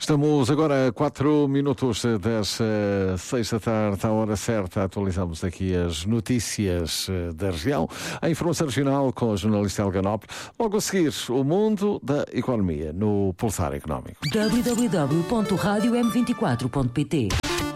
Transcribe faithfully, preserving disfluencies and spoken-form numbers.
Estamos agora a quatro minutos das seis da tarde, à hora certa. Atualizamos aqui as notícias da região. A informação regional com a jornalista Helga Nobre. Logo a seguir, o mundo da economia no Pulsar Económico. w w w ponto rádio m vinte e quatro ponto p t